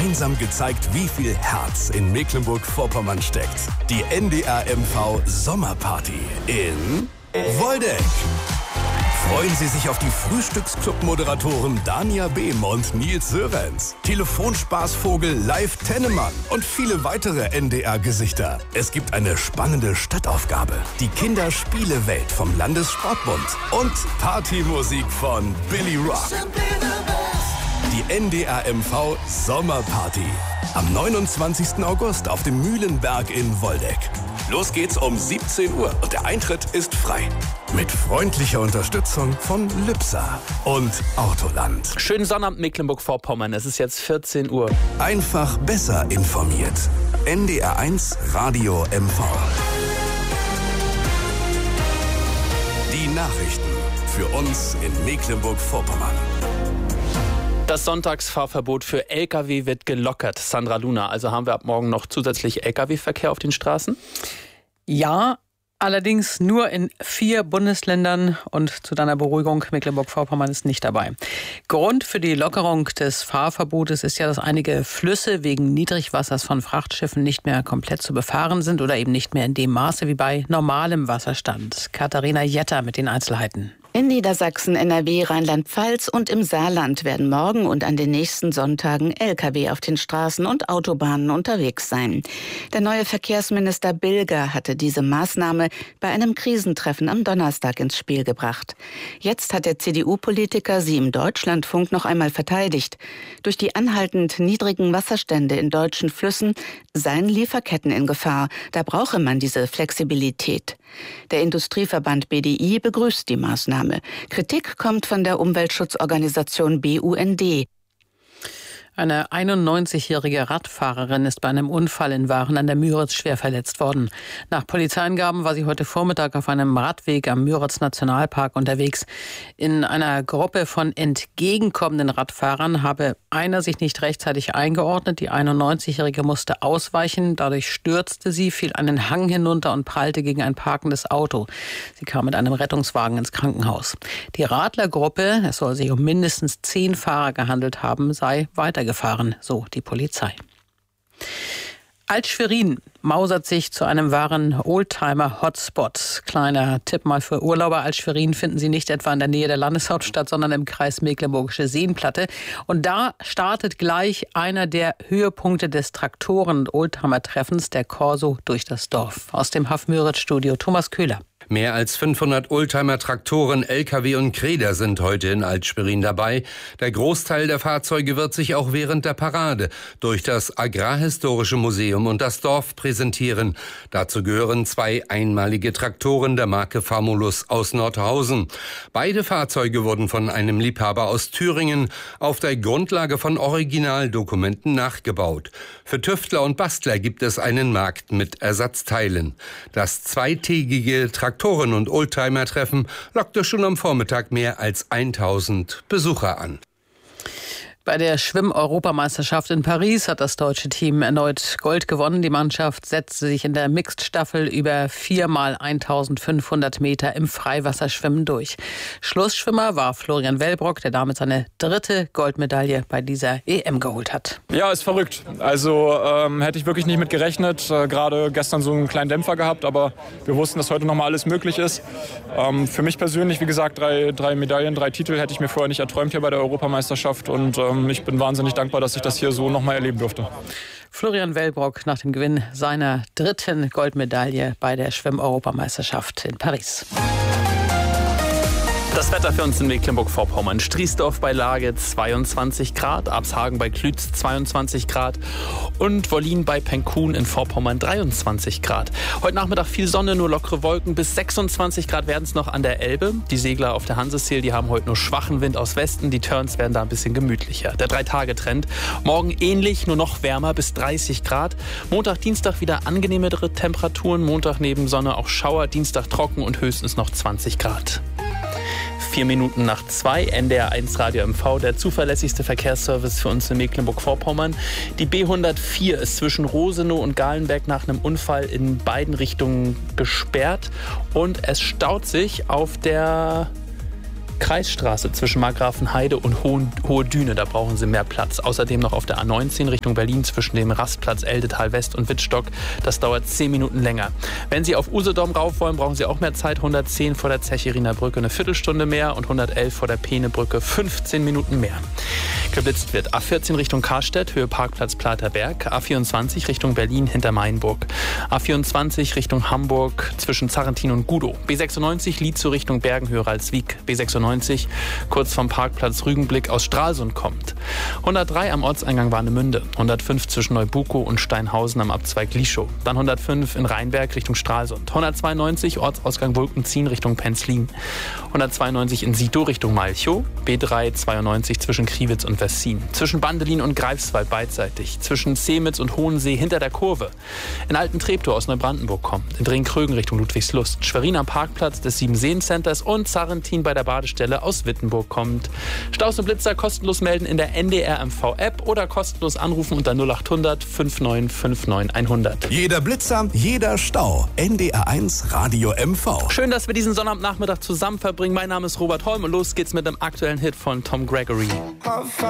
gemeinsam gezeigt, wie viel Herz in Mecklenburg-Vorpommern steckt. Die NDR MV Sommerparty in Woldeck. Freuen Sie sich auf die Frühstücksclub-Moderatoren Dania Behm und Nils Sörenz, Telefonspaßvogel Live Tennemann und viele weitere NDR-Gesichter. Es gibt eine spannende Stadtaufgabe, die Kinderspielewelt vom Landessportbund und Partymusik von Billy Rock. Die NDR MV Sommerparty am 29. August auf dem Mühlenberg in Woldeck. Los geht's um 17 Uhr und der Eintritt ist frei. Mit freundlicher Unterstützung von Lübser und Autoland. Schönen Sonnabend Mecklenburg-Vorpommern, es ist jetzt 14 Uhr. Einfach besser informiert. NDR1 Radio MV. Die Nachrichten für uns in Mecklenburg-Vorpommern. Das Sonntagsfahrverbot für Lkw wird gelockert. Sandra Luna, also haben wir ab morgen noch zusätzlich Lkw-Verkehr auf den Straßen? Ja, allerdings nur in 4 Bundesländern und zu deiner Beruhigung, Mecklenburg-Vorpommern ist nicht dabei. Grund für die Lockerung des Fahrverbotes ist ja, dass einige Flüsse wegen Niedrigwassers von Frachtschiffen nicht mehr komplett zu befahren sind oder eben nicht mehr in dem Maße wie bei normalem Wasserstand. Katharina Jetter mit den Einzelheiten. In Niedersachsen, NRW, Rheinland-Pfalz und im Saarland werden morgen und an den nächsten Sonntagen Lkw auf den Straßen und Autobahnen unterwegs sein. Der neue Verkehrsminister Bilger hatte diese Maßnahme bei einem Krisentreffen am Donnerstag ins Spiel gebracht. Jetzt hat der CDU-Politiker sie im Deutschlandfunk noch einmal verteidigt. Durch die anhaltend niedrigen Wasserstände in deutschen Flüssen seien Lieferketten in Gefahr. Da brauche man diese Flexibilität. Der Industrieverband BDI begrüßt die Maßnahme. Kritik kommt von der Umweltschutzorganisation BUND. Eine 91-jährige Radfahrerin ist bei einem Unfall in Waren an der Müritz schwer verletzt worden. Nach Polizeiangaben war sie heute Vormittag auf einem Radweg am Müritz-Nationalpark unterwegs. In einer Gruppe von entgegenkommenden Radfahrern habe einer sich nicht rechtzeitig eingeordnet. Die 91-jährige musste ausweichen. Dadurch stürzte sie, fiel einen Hang hinunter und prallte gegen ein parkendes Auto. Sie kam mit einem Rettungswagen ins Krankenhaus. Die Radlergruppe, es soll sich um mindestens 10 Fahrer gehandelt haben, sei weitergefahren, so die Polizei. Alt-Schwerin mausert sich zu einem wahren Oldtimer-Hotspot. Kleiner Tipp mal für Urlauber. Alt-Schwerin finden Sie nicht etwa in der Nähe der Landeshauptstadt, sondern im Kreis Mecklenburgische Seenplatte. Und da startet gleich einer der Höhepunkte des Traktoren- und Oldtimer-Treffens, der Corso durch das Dorf. Aus dem HAF-Müritz-Studio Thomas Köhler. Mehr als 500 Oldtimer, Traktoren, Lkw und Greder sind heute in Alt-Schwerin dabei. Der Großteil der Fahrzeuge wird sich auch während der Parade durch das Agrarhistorische Museum und das Dorf präsentieren. Dazu gehören 2 einmalige Traktoren der Marke Famulus aus Nordhausen. Beide Fahrzeuge wurden von einem Liebhaber aus Thüringen auf der Grundlage von Originaldokumenten nachgebaut. Für Tüftler und Bastler gibt es einen Markt mit Ersatzteilen. Das zweitägige Traktoren- und Oldtimer-Treffen lockte schon am Vormittag mehr als 1000 Besucher an. Bei der Schwimm-Europameisterschaft in Paris hat das deutsche Team erneut Gold gewonnen. Die Mannschaft setzte sich in der Mixed-Staffel über 4 mal 1500 Meter im Freiwasserschwimmen durch. Schlussschwimmer war Florian Wellbrock, der damit seine 3. Goldmedaille bei dieser EM geholt hat. Ja, ist verrückt. Also hätte ich wirklich nicht mit gerechnet. Gerade gestern so einen kleinen Dämpfer gehabt, aber wir wussten, dass heute nochmal alles möglich ist. Für mich persönlich, wie gesagt, 3 Medaillen, 3 Titel hätte ich mir vorher nicht erträumt hier bei der Europameisterschaft und ich bin wahnsinnig dankbar, dass ich das hier so nochmal erleben durfte. Florian Wellbrock nach dem Gewinn seiner 3. Goldmedaille bei der Schwimm-Europameisterschaft in Paris. Das Wetter für uns in Mecklenburg-Vorpommern. Striesdorf bei Lage 22 Grad, Abshagen bei Klütz 22 Grad und Wollin bei Penkun in Vorpommern 23 Grad. Heute Nachmittag viel Sonne, nur lockere Wolken. Bis 26 Grad werden es noch an der Elbe. Die Segler auf der Hanseseel, die haben heute nur schwachen Wind aus Westen. Die Turns werden da ein bisschen gemütlicher. Der 3-Tage-Trend. Morgen ähnlich, nur noch wärmer bis 30 Grad. Montag, Dienstag wieder angenehmere Temperaturen. Montag neben Sonne auch Schauer. Dienstag trocken und höchstens noch 20 Grad. 4 Minuten nach 2, NDR1 Radio MV, der zuverlässigste Verkehrsservice für uns in Mecklenburg-Vorpommern. Die B104 ist zwischen Rosenow und Galenberg nach einem Unfall in beiden Richtungen gesperrt und es staut sich auf der Kreisstraße zwischen Markgrafenheide und Hohe Düne, da brauchen Sie mehr Platz. Außerdem noch auf der A19 Richtung Berlin zwischen dem Rastplatz Eldetal West und Wittstock. Das dauert 10 Minuten länger. Wenn Sie auf Usedom rauf wollen, brauchen Sie auch mehr Zeit. 110 vor der Zechiriner Brücke eine Viertelstunde mehr und 111 vor der Peenebrücke 15 Minuten mehr. Geblitzt wird A14 Richtung Karstedt, Höhe Parkplatz Platerberg, A24 Richtung Berlin hinter Mainburg, A24 Richtung Hamburg zwischen Zarrentin und Gudow, B96 Lietzow Richtung Bergen, Höhe Ralswiek, B96 kurz vom Parkplatz Rügenblick aus Stralsund kommt, 103 am Ortseingang Warnemünde, 105 zwischen Neubukow und Steinhausen am Abzweig Lieschow, dann 105 in Rheinberg Richtung Stralsund, 192 Ortsausgang Wulkenzien Richtung Penzlin, 192 in Sito Richtung Malchow, B392 zwischen Kriwitz und Wessin, zwischen Bandelin und Greifswald beidseitig, zwischen Semitz und Hohensee hinter der Kurve, in Alten-Treptow aus Neubrandenburg kommt, in Drenkrögen Richtung Ludwigslust, Schwerin am Parkplatz des Siebenseen-Centers und Zarrentin bei der Badestelle aus Wittenburg kommt. Staus und Blitzer kostenlos melden in der NDR-MV-App oder kostenlos anrufen unter 0800 5959 100. Jeder Blitzer, jeder Stau. NDR1 Radio MV. Schön, dass wir diesen Sonnabendnachmittag zusammen verbringen. Mein Name ist Robert Holm und los geht's mit dem aktuellen Hit von Tom Gregory.